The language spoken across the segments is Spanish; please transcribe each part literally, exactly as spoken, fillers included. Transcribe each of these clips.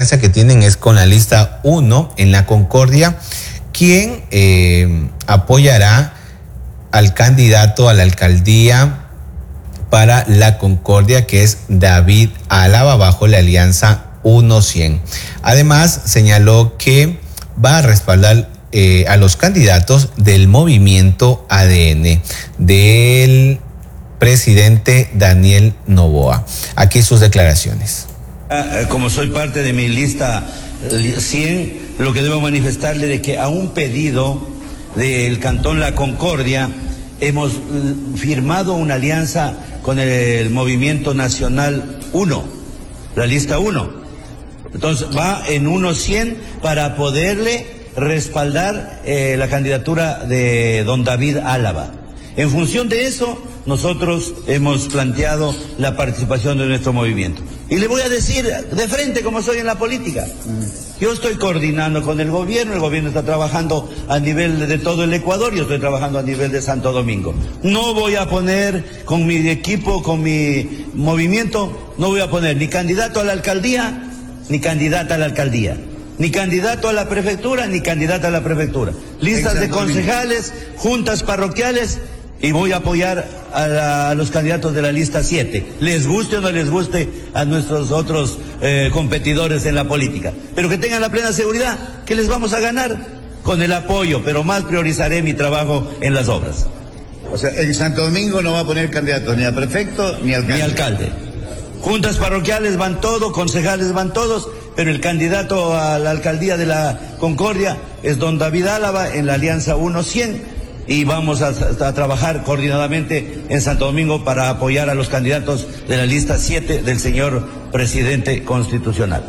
alianza que tienen es con la lista uno en la Concordia, quien eh, apoyará al candidato a la alcaldía para la Concordia, que es David Álava, bajo la alianza uno cien. Además, señaló que va a respaldar eh, a los candidatos del movimiento A D N del presidente Daniel Noboa. Aquí sus declaraciones. Como soy parte de mi lista cien, lo que debo manifestarle de que a un pedido del Cantón La Concordia hemos firmado una alianza con el Movimiento Nacional uno, la lista uno. Entonces va en uno cien para poderle respaldar eh, la candidatura de don David Álava. En función de eso, nosotros hemos planteado la participación de nuestro movimiento. Y le voy a decir de frente, como soy en la política, yo estoy coordinando con el gobierno, el gobierno está trabajando a nivel de todo el Ecuador, yo estoy trabajando a nivel de Santo Domingo. No voy a poner con mi equipo, con mi movimiento, no voy a poner ni candidato a la alcaldía, ni candidata a la alcaldía, ni candidato a la prefectura, ni candidata a la prefectura. Listas de concejales, juntas parroquiales, y voy a apoyar a, la, a los candidatos de la lista siete, les guste o no les guste a nuestros otros eh, competidores en la política. Pero que tengan la plena seguridad que les vamos a ganar con el apoyo, pero más priorizaré mi trabajo en las obras. O sea, en Santo Domingo no va a poner candidatos ni a prefecto ni alcalde. Ni alcalde. Juntas parroquiales van todos, concejales van todos, pero el candidato a la alcaldía de la Concordia es don David Álava en la alianza uno cien. Y vamos a, a trabajar coordinadamente en Santo Domingo para apoyar a los candidatos de la lista siete del señor presidente constitucional.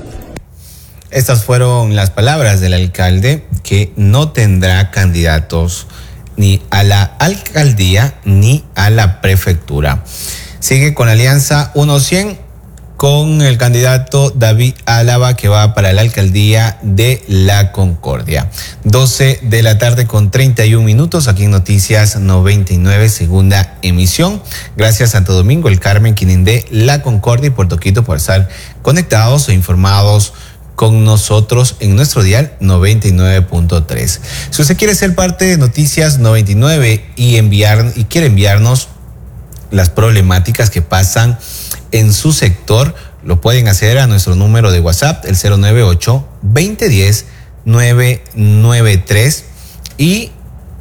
Estas fueron las palabras del alcalde, que no tendrá candidatos ni a la alcaldía ni a la prefectura. Sigue con la alianza uno cien con el candidato David Álava, que va para la alcaldía de La Concordia. doce de la tarde con treinta y un minutos, aquí en Noticias noventa y nueve, segunda emisión. Gracias Santo Domingo, el Carmen, Quinindé, La Concordia y Puerto Quito por estar conectados e informados con nosotros en nuestro dial noventa y nueve punto tres. Si usted quiere ser parte de Noticias noventa y nueve y enviar y quiere enviarnos las problemáticas que pasan en su sector, lo pueden hacer a nuestro número de WhatsApp, el cero nueve ocho, veinte diez, nueve nueve tres, y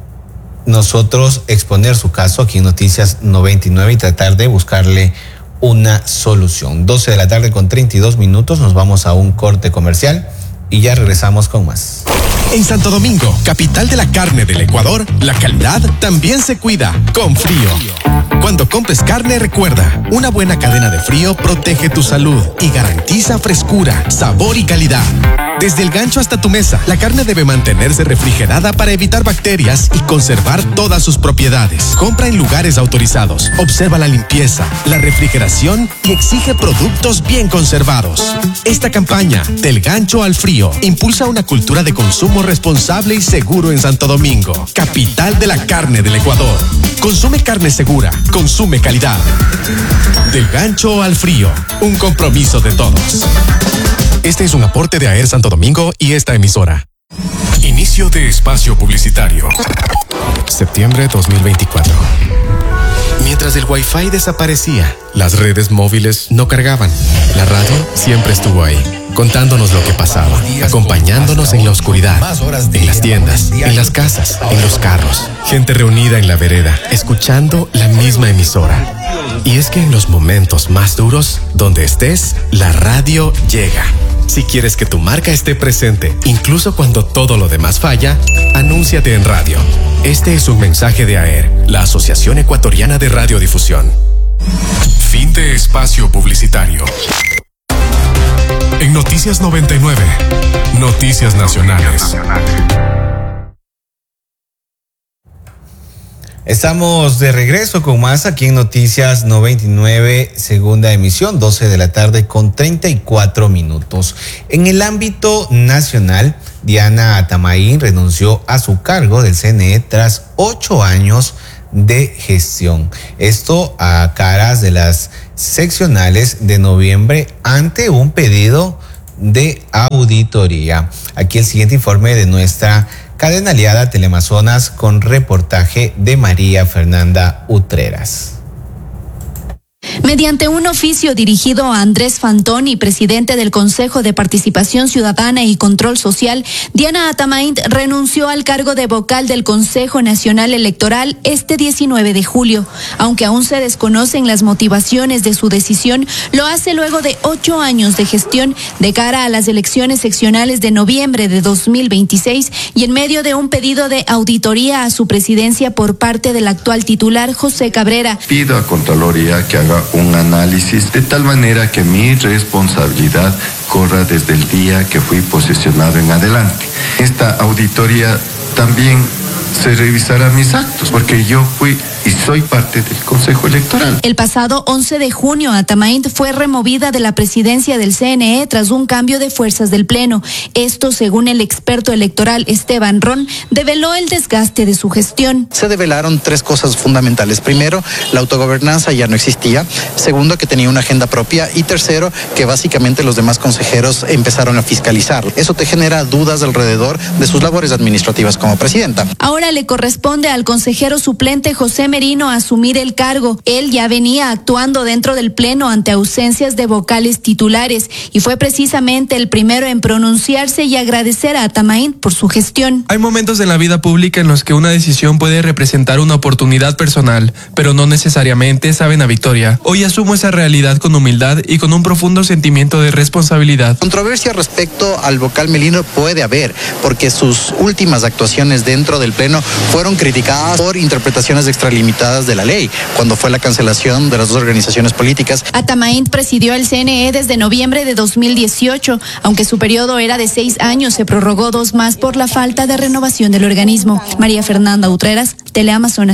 nosotros exponer su caso aquí en Noticias noventa y nueve y tratar de buscarle una solución. doce de la tarde con treinta y dos minutos, nos vamos a un corte comercial y ya regresamos con más. En Santo Domingo, capital de la carne del Ecuador, la calidad también se cuida con Frío. Cuando compres carne, recuerda, una buena cadena de frío protege tu salud y garantiza frescura, sabor y calidad. Desde el gancho hasta tu mesa, la carne debe mantenerse refrigerada para evitar bacterias y conservar todas sus propiedades. Compra en lugares autorizados, observa la limpieza, la refrigeración y exige productos bien conservados. Esta campaña, Del Gancho al Frío, impulsa una cultura de consumo responsable y seguro en Santo Domingo, capital de la carne del Ecuador. Consume carne segura, consume calidad. Del Gancho al Frío, un compromiso de todos. Este es un aporte de A E R Santo Domingo y esta emisora. Inicio de espacio publicitario. Septiembre dos mil veinticuatro. Mientras el Wi-Fi desaparecía, las redes móviles no cargaban. La radio siempre estuvo ahí, contándonos lo que pasaba, acompañándonos en la oscuridad, en las tiendas, en las casas, en los carros. Gente reunida en la vereda, escuchando la misma emisora. Y es que en los momentos más duros, donde estés, la radio llega. Si quieres que tu marca esté presente, incluso cuando todo lo demás falla, anúnciate en radio. Este es un mensaje de A E R, la Asociación Ecuatoriana de Radiodifusión. Fin de espacio publicitario. En Noticias noventa y nueve, Noticias Nacionales. Estamos de regreso con más aquí en Noticias noventa y nueve, segunda emisión, doce de la tarde con treinta y cuatro minutos. En el ámbito nacional, Diana Atamaín renunció a su cargo del C N E tras ocho años de gestión. Esto a caras de las seccionales de noviembre ante un pedido de auditoría. Aquí el siguiente informe de nuestra cadena aliada Teleamazonas con reportaje de María Fernanda Utreras. Mediante un oficio dirigido a Andrés Fantoni, presidente del Consejo de Participación Ciudadana y Control Social, Diana Atamaint renunció al cargo de vocal del Consejo Nacional Electoral este diecinueve de julio. Aunque aún se desconocen las motivaciones de su decisión, lo hace luego de ocho años de gestión de cara a las elecciones seccionales de noviembre de dos mil veintiséis y en medio de un pedido de auditoría a su presidencia por parte del actual titular José Cabrera. Pido a Contraloría que haga un análisis de tal manera que mi responsabilidad corra desde el día que fui posesionado en adelante. Esta auditoría también se revisará mis actos, porque yo fui y soy parte del Consejo Electoral. El pasado once de junio, Atamaint fue removida de la presidencia del C N E tras un cambio de fuerzas del Pleno. Esto, según el experto electoral Esteban Ron, develó el desgaste de su gestión. Se develaron tres cosas fundamentales. Primero, la autogobernanza ya no existía. Segundo, que tenía una agenda propia. Y tercero, que básicamente los demás consejeros empezaron a fiscalizar. Eso te genera dudas alrededor de sus labores administrativas como presidenta. Ahora le corresponde al consejero suplente José Merino asumir el cargo. Él ya venía actuando dentro del Pleno ante ausencias de vocales titulares y fue precisamente el primero en pronunciarse y agradecer a Atamaint por su gestión. Hay momentos en la vida pública en los que una decisión puede representar una oportunidad personal, pero no necesariamente saben a victoria. Hoy asumo esa realidad con humildad y con un profundo sentimiento de responsabilidad. Controversia respecto al vocal Merino puede haber, porque sus últimas actuaciones dentro del Pleno fueron criticadas por interpretaciones extralimitadas de la ley, cuando fue la cancelación de las dos organizaciones políticas. Atamaint presidió el C N E desde noviembre de dos mil dieciocho, aunque su periodo era de seis años, se prorrogó dos más por la falta de renovación del organismo. María Fernanda Utreras, Teleamazonas.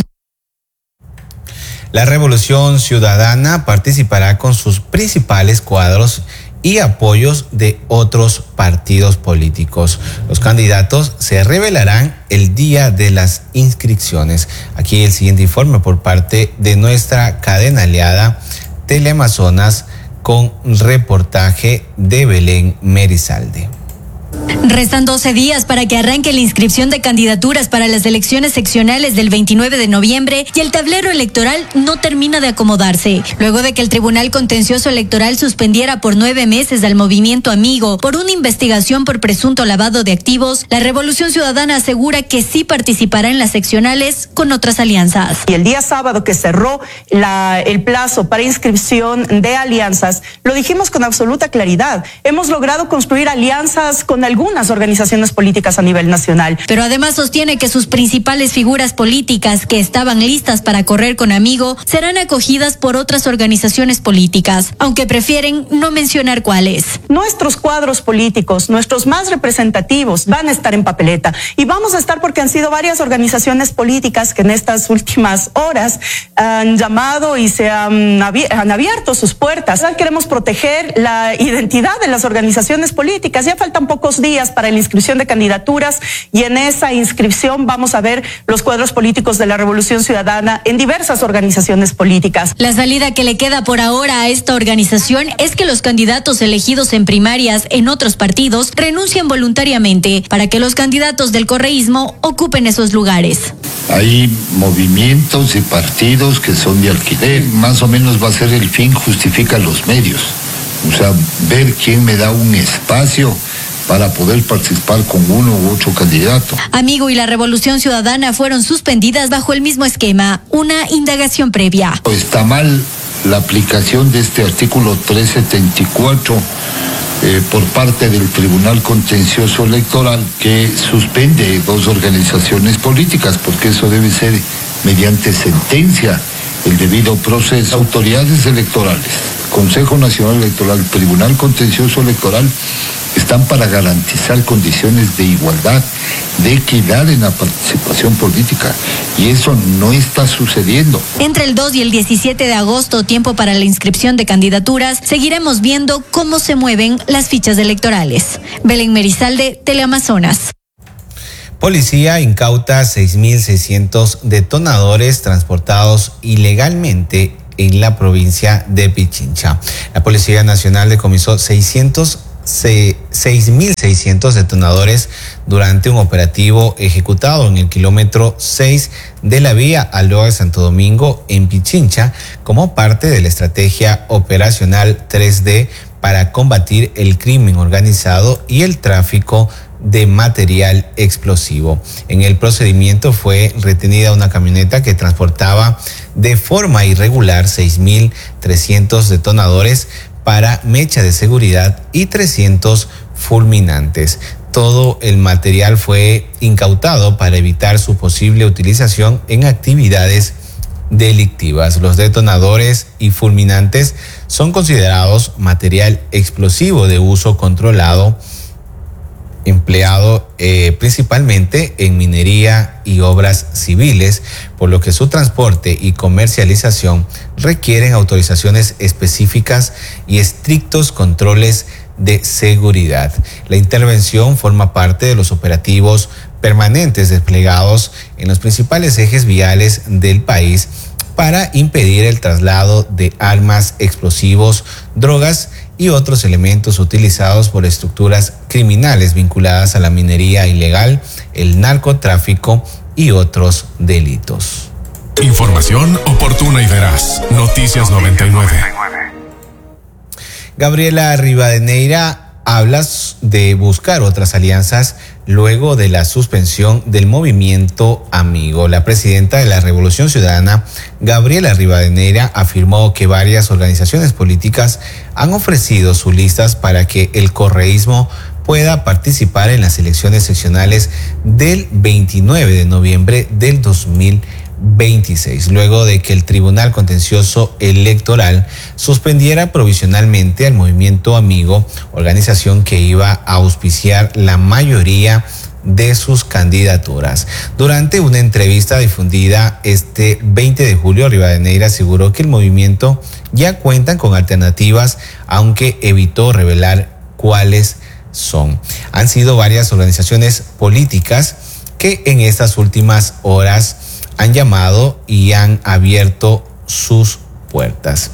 La Revolución Ciudadana participará con sus principales cuadros y apoyos de otros partidos políticos. Los candidatos se revelarán el día de las inscripciones. Aquí el siguiente informe por parte de nuestra cadena aliada Teleamazonas con reportaje de Belén Merizalde. Restan doce días para que arranque la inscripción de candidaturas para las elecciones seccionales del veintinueve de noviembre y el tablero electoral no termina de acomodarse. Luego de que el Tribunal Contencioso Electoral suspendiera por nueve meses al Movimiento Amigo por una investigación por presunto lavado de activos, la Revolución Ciudadana asegura que sí participará en las seccionales con otras alianzas. Y el día sábado que cerró la, el plazo para inscripción de alianzas, lo dijimos con absoluta claridad. Hemos logrado construir alianzas con algunas organizaciones políticas a nivel nacional. Pero además sostiene que sus principales figuras políticas que estaban listas para correr con Amigo serán acogidas por otras organizaciones políticas, aunque prefieren no mencionar cuáles. Nuestros cuadros políticos, nuestros más representativos, van a estar en papeleta y vamos a estar porque han sido varias organizaciones políticas que en estas últimas horas han llamado y se han, abier- han abierto sus puertas. Queremos proteger la identidad de las organizaciones políticas. Ya faltan pocos días para la inscripción de candidaturas y en esa inscripción vamos a ver los cuadros políticos de la Revolución Ciudadana en diversas organizaciones políticas. La salida que le queda por ahora a esta organización es que los candidatos elegidos en primarias en otros partidos renuncien voluntariamente para que los candidatos del correísmo ocupen esos lugares. Hay movimientos y partidos que son de alquiler. Más o menos va a ser el fin justifica los medios. O sea, ver quién me da un espacio para poder participar con uno u otro candidato. Amigo y la Revolución Ciudadana fueron suspendidas bajo el mismo esquema, una indagación previa. Está mal la aplicación de este artículo trescientos setenta y cuatro eh, por parte del Tribunal Contencioso Electoral que suspende dos organizaciones políticas, porque eso debe ser mediante sentencia, el debido proceso. Autoridades electorales, Consejo Nacional Electoral, Tribunal Contencioso Electoral, están para garantizar condiciones de igualdad, de equidad en la participación política, y eso no está sucediendo. Entre el dos y el diecisiete de agosto, tiempo para la inscripción de candidaturas, seguiremos viendo cómo se mueven las fichas electorales. Belén Merizalde, Teleamazonas. Policía incauta seis mil seiscientos detonadores transportados ilegalmente en la provincia de Pichincha. La Policía Nacional decomisó seiscientos seis mil seiscientos detonadores durante un operativo ejecutado en el kilómetro seis de la vía Alloa de Santo Domingo en Pichincha como parte de la estrategia operacional tres D para combatir el crimen organizado y el tráfico de material explosivo. En el procedimiento fue retenida una camioneta que transportaba de forma irregular seis mil trescientos detonadores para mecha de seguridad y trescientos fulminantes. Todo el material fue incautado para evitar su posible utilización en actividades delictivas. Los detonadores y fulminantes son considerados material explosivo de uso controlado, empleado eh, principalmente en minería y obras civiles, por lo que su transporte y comercialización requieren autorizaciones específicas y estrictos controles de seguridad. La intervención forma parte de los operativos permanentes desplegados en los principales ejes viales del país para impedir el traslado de armas, explosivos, drogas y otros elementos utilizados por estructuras criminales vinculadas a la minería ilegal, el narcotráfico y otros delitos. Información oportuna y veraz. Noticias noventa y nueve. Gabriela Rivadeneira habla de buscar otras alianzas luego de la suspensión del movimiento Amigo. La presidenta de la Revolución Ciudadana, Gabriela Rivadeneira, afirmó que varias organizaciones políticas han ofrecido sus listas para que el correísmo pueda participar en las elecciones seccionales del veintinueve de noviembre del dos mil veintiséis, luego de que el Tribunal Contencioso Electoral suspendiera provisionalmente al Movimiento Amigo, organización que iba a auspiciar la mayoría de sus candidaturas. Durante una entrevista difundida este veinte de julio, Rivadeneira aseguró que el movimiento ya cuentan con alternativas, aunque evitó revelar cuáles son. Han sido varias organizaciones políticas que en estas últimas horas han llamado y han abierto sus puertas.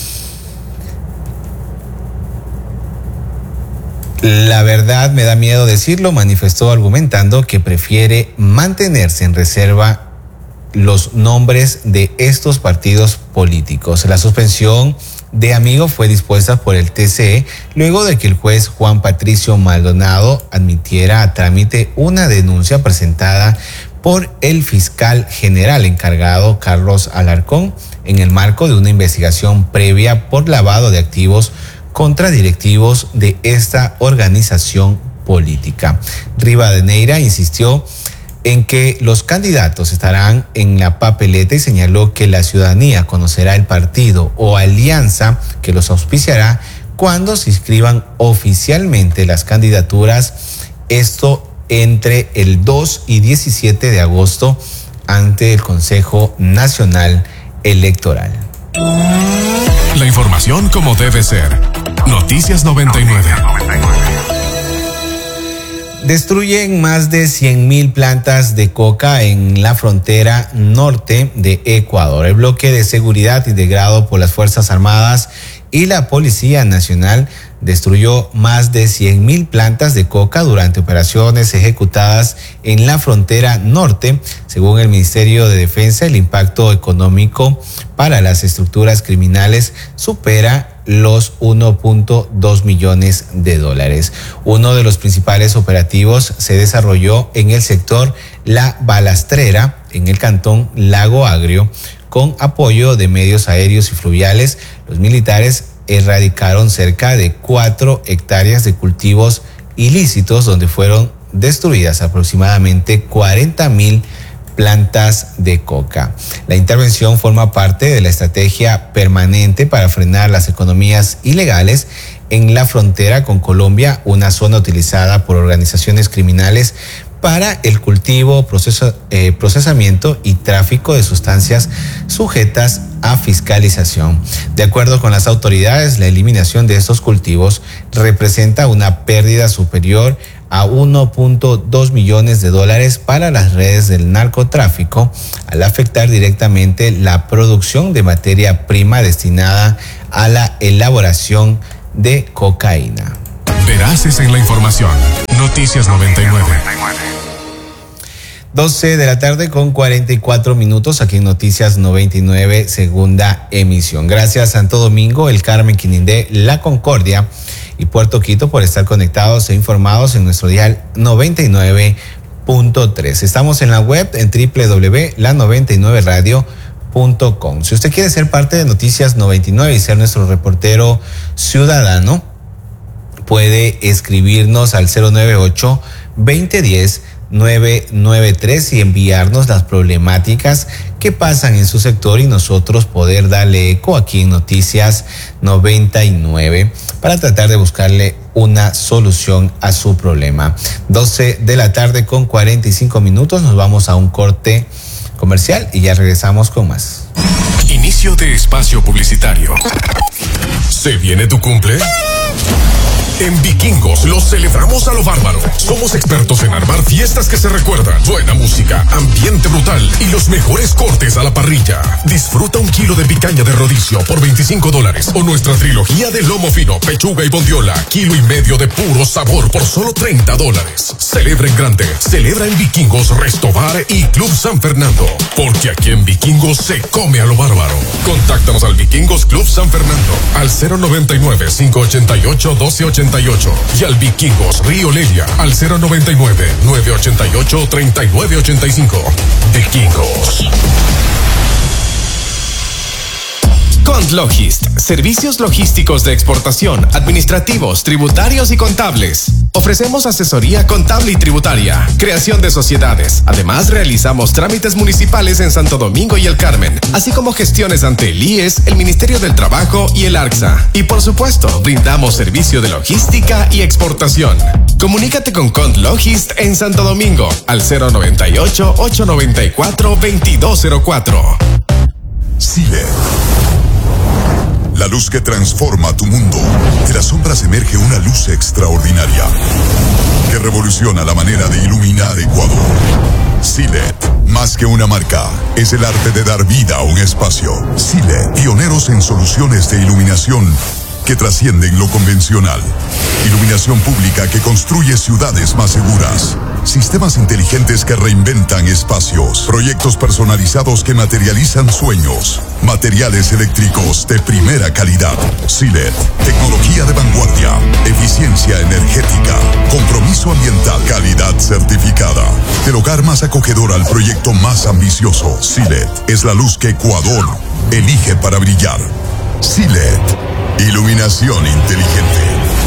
La verdad me da miedo decirlo, manifestó, argumentando que prefiere mantenerse en reserva los nombres de estos partidos políticos. La suspensión de Amigo fue dispuesta por el T C E luego de que el juez Juan Patricio Maldonado admitiera a trámite una denuncia presentada por el fiscal general encargado Carlos Alarcón en el marco de una investigación previa por lavado de activos contra directivos de esta organización política. Rivadeneira insistió en que los candidatos estarán en la papeleta y señaló que la ciudadanía conocerá el partido o alianza que los auspiciará cuando se inscriban oficialmente las candidaturas, esto entre el dos y diecisiete de agosto ante el Consejo Nacional Electoral. La información como debe ser. Noticias noventa y nueve. Destruyen más de cien mil plantas de coca en la frontera norte de Ecuador. El bloque de seguridad integrado por las Fuerzas Armadas y la Policía Nacional destruyó más de cien mil plantas de coca durante operaciones ejecutadas en la frontera norte. Según el Ministerio de Defensa, el impacto económico para las estructuras criminales supera los uno punto dos millones de dólares. Uno de los principales operativos se desarrolló en el sector La Balastrera, en el cantón Lago Agrio, con apoyo de medios aéreos y fluviales. Los militares erradicaron cerca de cuatro hectáreas de cultivos ilícitos, donde fueron destruidas aproximadamente cuarenta mil plantas de coca. La intervención forma parte de la estrategia permanente para frenar las economías ilegales en la frontera con Colombia, una zona utilizada por organizaciones criminales para el cultivo, proceso, eh, procesamiento y tráfico de sustancias sujetas a fiscalización. De acuerdo con las autoridades, la eliminación de estos cultivos representa una pérdida superior a uno punto dos millones de dólares para las redes del narcotráfico, al afectar directamente la producción de materia prima destinada a la elaboración de cocaína. Veraces en la información. Noticias noventa y nueve. doce de la tarde con cuarenta y cuatro minutos aquí en Noticias noventa y nueve, segunda emisión. Gracias Santo Domingo, El Carmen, Quinindé, La Concordia y Puerto Quito por estar conectados e informados en nuestro dial noventa y nueve punto tres. Estamos en la web en doble u doble u doble u punto la noventa y nueve radio punto com. Si usted quiere ser parte de Noticias noventa y nueve y ser nuestro reportero ciudadano, puede escribirnos al cero nueve ocho, veinte diez, nueve nueve tres y enviarnos las problemáticas que pasan en su sector y nosotros poder darle eco aquí en Noticias noventa y nueve para tratar de buscarle una solución a su problema. doce de la tarde con cuarenta y cinco minutos, nos vamos a un corte comercial y ya regresamos con más. Inicio de espacio publicitario. ¿Se viene tu cumple? En Vikingos lo celebramos a lo bárbaro. Somos expertos en armar fiestas que se recuerdan, buena música, ambiente brutal y los mejores cortes a la parrilla. Disfruta un kilo de picaña de rodicio por veinticinco dólares o nuestra trilogía de lomo fino, pechuga y bondiola, kilo y medio de puro sabor por solo treinta dólares. Celebra en grande, celebra en Vikingos, Restobar y Club San Fernando, porque aquí en Vikingos se come a lo bárbaro. Contáctanos al Vikingos Club San Fernando al cero noventa y nueve, cinco ochenta y ocho, doce ochenta y ocho y al Vikingos Río Lelia al cero noventa y nueve, nueve ochenta y ocho, treinta y nueve ochenta y cinco. Vikingos. Contlogist, servicios logísticos de exportación, administrativos, tributarios y contables. Ofrecemos asesoría contable y tributaria, creación de sociedades. Además, realizamos trámites municipales en Santo Domingo y El Carmen, así como gestiones ante el I E S, el Ministerio del Trabajo y el ARCSA. Y por supuesto, brindamos servicio de logística y exportación. Comunícate con Contlogist en Santo Domingo al cero noventa y ocho, ocho noventa y cuatro, veintidós cero cuatro. Silet. La luz que transforma tu mundo. De las sombras emerge una luz extraordinaria que revoluciona la manera de iluminar Ecuador. Silet, más que una marca, es el arte de dar vida a un espacio. Silet, pioneros en soluciones de iluminación que trascienden lo convencional. Iluminación pública que construye ciudades más seguras. Sistemas inteligentes que reinventan espacios. Proyectos personalizados que materializan sueños. Materiales eléctricos de primera calidad. Silet, tecnología de vanguardia. Eficiencia energética. Compromiso ambiental. Calidad certificada. Del hogar más acogedor al proyecto más ambicioso. Silet es la luz que Ecuador elige para brillar. Silet, iluminación inteligente.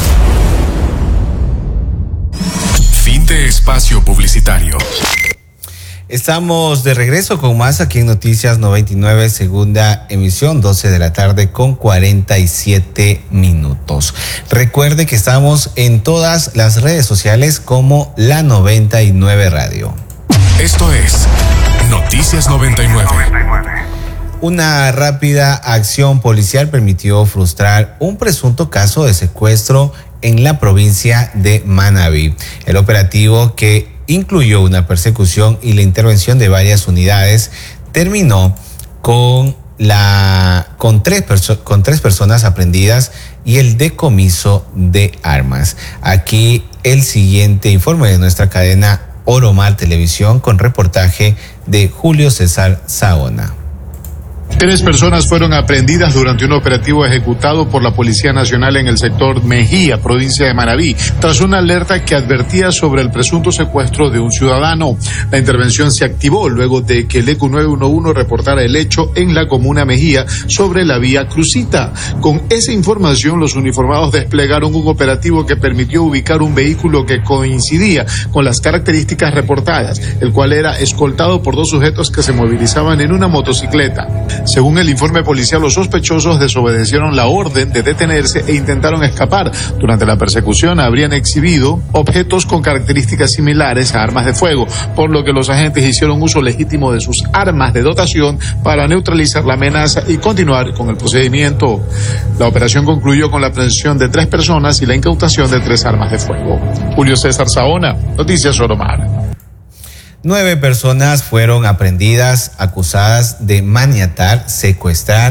Fin de espacio publicitario. Estamos de regreso con más aquí en Noticias noventa y nueve, segunda emisión, doce de la tarde con cuarenta y siete minutos. Recuerde que estamos en todas las redes sociales como La noventa y nueve Radio. Esto es Noticias noventa y nueve. Una rápida acción policial permitió frustrar un presunto caso de secuestro en la provincia de Manabí. El operativo, que incluyó una persecución y la intervención de varias unidades, terminó con la con tres perso- con tres personas aprendidas y el decomiso de armas. Aquí el siguiente informe de nuestra cadena Oromar Televisión con reportaje de Julio César Saona. Tres personas fueron aprehendidas durante un operativo ejecutado por la Policía Nacional en el sector Mejía, provincia de Manabí, tras una alerta que advertía sobre el presunto secuestro de un ciudadano. La intervención se activó luego de que el E C U nueve uno uno reportara el hecho en la comuna Mejía sobre la vía Crucita. Con esa información, los uniformados desplegaron un operativo que permitió ubicar un vehículo que coincidía con las características reportadas, el cual era escoltado por dos sujetos que se movilizaban en una motocicleta. Según el informe policial, los sospechosos desobedecieron la orden de detenerse e intentaron escapar. Durante la persecución habrían exhibido objetos con características similares a armas de fuego, por lo que los agentes hicieron uso legítimo de sus armas de dotación para neutralizar la amenaza y continuar con el procedimiento. La operación concluyó con la aprehensión de tres personas y la incautación de tres armas de fuego. Julio César Saona, Noticias Oromar. Nueve personas fueron aprehendidas acusadas de maniatar, secuestrar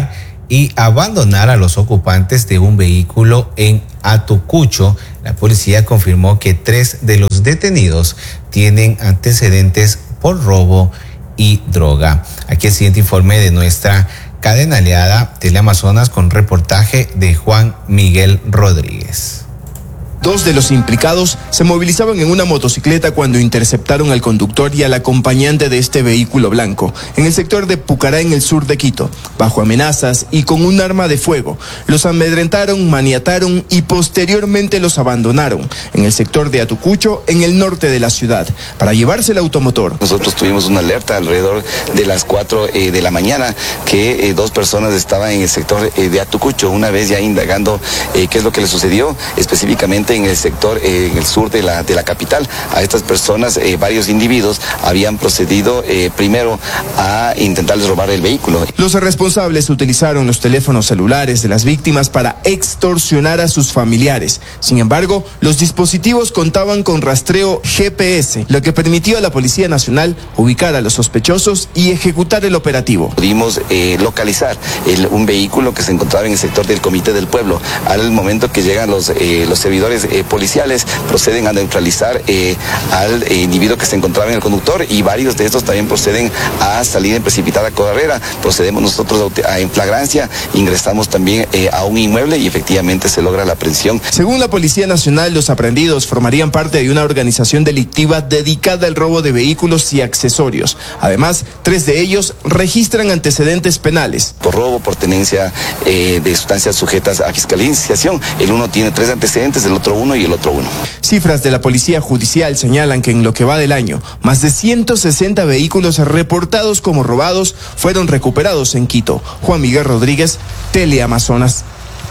y abandonar a los ocupantes de un vehículo en Atucucho. La policía confirmó que tres de los detenidos tienen antecedentes por robo y droga. Aquí el siguiente informe de nuestra cadena aliada Teleamazonas con reportaje de Juan Miguel Rodríguez. Dos de los implicados se movilizaban en una motocicleta cuando interceptaron al conductor y al acompañante de este vehículo blanco en el sector de Pucará, en el sur de Quito, bajo amenazas y con un arma de fuego. Los amedrentaron, maniataron y posteriormente los abandonaron en el sector de Atucucho, en el norte de la ciudad, para llevarse el automotor. Nosotros tuvimos una alerta alrededor de las cuatro eh, de la mañana que eh, dos personas estaban en el sector eh, de Atucucho. Una vez ya indagando eh, qué es lo que les sucedió específicamente en el sector, eh, en el sur de la, de la capital. A estas personas, eh, varios individuos habían procedido eh, primero a intentarles robar el vehículo. Los responsables utilizaron los teléfonos celulares de las víctimas para extorsionar a sus familiares. Sin embargo, los dispositivos contaban con rastreo G P S, lo que permitió a la Policía Nacional ubicar a los sospechosos y ejecutar el operativo. Pudimos eh, localizar el, un vehículo que se encontraba en el sector del Comité del Pueblo. Al momento que llegan los, eh, los servidores Eh, policiales, proceden a neutralizar eh, al eh, individuo que se encontraba en el conductor, y varios de estos también proceden a salir en precipitada carrera. Procedemos nosotros a, a, en flagrancia, ingresamos también eh, a un inmueble y efectivamente se logra la aprehensión. Según la Policía Nacional, los aprendidos formarían parte de una organización delictiva dedicada al robo de vehículos y accesorios. Además, tres de ellos registran antecedentes penales. Por robo, por tenencia eh, de sustancias sujetas a fiscalización. El uno tiene tres antecedentes, el otro uno y el otro uno. Cifras de la Policía Judicial señalan que en lo que va del año, más de ciento sesenta vehículos reportados como robados fueron recuperados en Quito. Juan Miguel Rodríguez, Teleamazonas.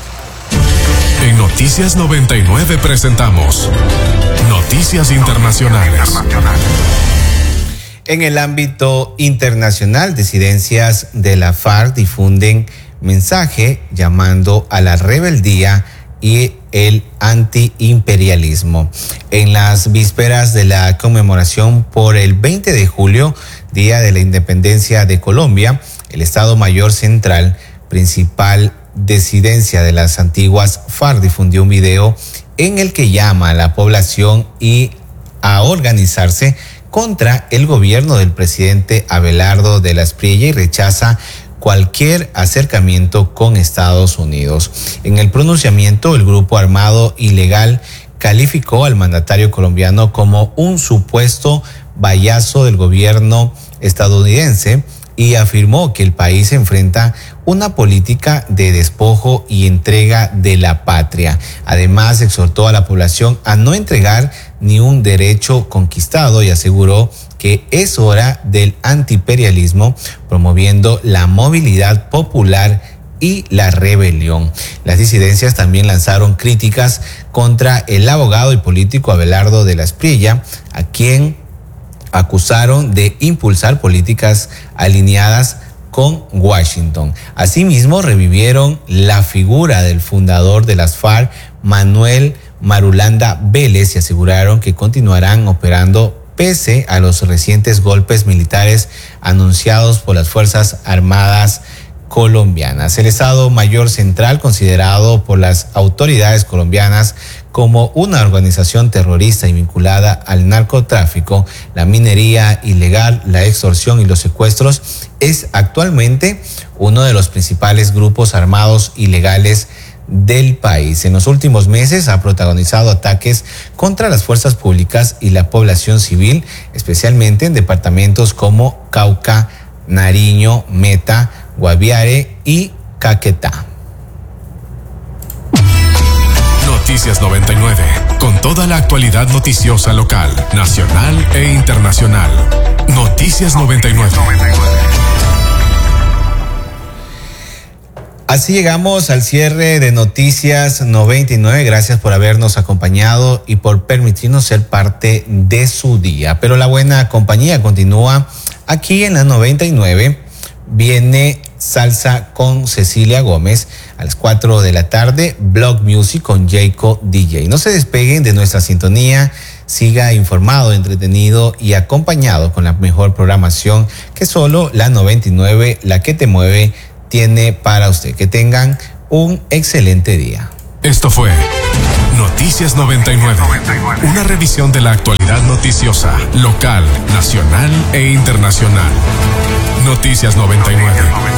En Noticias noventa y nueve presentamos Noticias Internacionales. En el ámbito internacional, disidencias de la FARC difunden mensaje llamando a la rebeldía y el antiimperialismo. En las vísperas de la conmemoración por el veinte de julio, Día de la Independencia de Colombia, el Estado Mayor Central, principal disidencia de las antiguas FARC, difundió un video en el que llama a la población y a organizarse contra el gobierno del presidente Abelardo de la Espriella y rechaza cualquier acercamiento con Estados Unidos. En el pronunciamiento, el grupo armado ilegal calificó al mandatario colombiano como un supuesto vallazo del gobierno estadounidense y afirmó que el país enfrenta una política de despojo y entrega de la patria. Además, exhortó a la población a no entregar ni un derecho conquistado y aseguró que es hora del antiimperialismo, promoviendo la movilidad popular y la rebelión. Las disidencias también lanzaron críticas contra el abogado y político Abelardo de la Espriella, a quien acusaron de impulsar políticas alineadas con Washington. Asimismo, revivieron la figura del fundador de las FARC, Manuel Marulanda Vélez, y aseguraron que continuarán operando pese a los recientes golpes militares anunciados por las Fuerzas Armadas colombianas. El Estado Mayor Central, considerado por las autoridades colombianas como una organización terrorista y vinculada al narcotráfico, la minería ilegal, la extorsión y los secuestros, es actualmente uno de los principales grupos armados ilegales del país. En los últimos meses ha protagonizado ataques contra las fuerzas públicas y la población civil, especialmente en departamentos como Cauca, Nariño, Meta, Guaviare y Caquetá. Noticias noventa y nueve, con toda la actualidad noticiosa local, nacional e internacional. Noticias noventa y nueve. Así llegamos al cierre de Noticias noventa y nueve. Gracias por habernos acompañado y por permitirnos ser parte de su día. Pero la buena compañía continúa aquí en la noventa y nueve. Viene Salsa con Cecilia Gómez a las cuatro de la tarde, Blog Music con Jayco D J. No se despeguen de nuestra sintonía, siga informado, entretenido y acompañado con la mejor programación que solo la noventa y nueve, la que te mueve, tiene para usted. Que tengan un excelente día. Esto fue Noticias noventa y nueve, una revisión de la actualidad noticiosa, local, nacional e internacional. Noticias noventa y nueve.